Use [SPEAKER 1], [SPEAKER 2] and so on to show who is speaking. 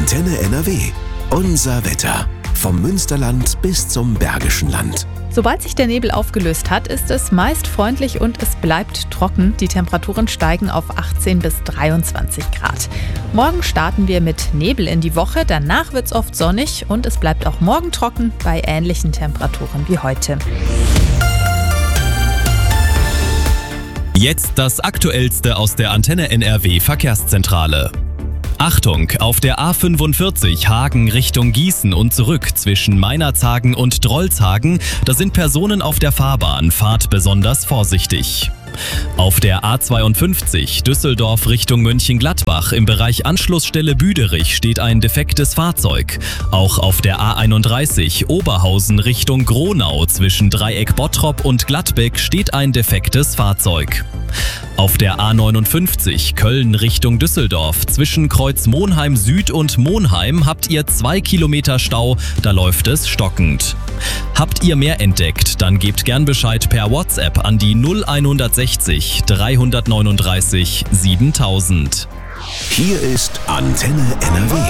[SPEAKER 1] Antenne NRW. Unser Wetter. Vom Münsterland bis zum Bergischen Land.
[SPEAKER 2] Sobald sich der Nebel aufgelöst hat, ist es meist freundlich und es bleibt trocken. Die Temperaturen steigen auf 18 bis 23 Grad. Morgen starten wir mit Nebel in die Woche, danach wird es oft sonnig und es bleibt auch morgen trocken bei ähnlichen Temperaturen wie heute.
[SPEAKER 3] Jetzt das Aktuellste aus der Antenne NRW Verkehrszentrale. Achtung, auf der A45 Hagen Richtung Gießen und zurück zwischen Meinerzhagen und Drolshagen, da sind Personen auf der Fahrbahn, fahrt besonders vorsichtig. Auf der A52 Düsseldorf Richtung Mönchengladbach im Bereich Anschlussstelle Büderich steht ein defektes Fahrzeug. Auch auf der A31 Oberhausen Richtung Gronau zwischen Dreieck Bottrop und Gladbeck steht ein defektes Fahrzeug. Auf der A59 Köln Richtung Düsseldorf zwischen Kreuz Monheim Süd und Monheim habt ihr 2 Kilometer Stau, da läuft es stockend. Habt ihr mehr entdeckt, dann gebt gern Bescheid per WhatsApp an die 0160 339 7000.
[SPEAKER 1] Hier ist Antenne NRW.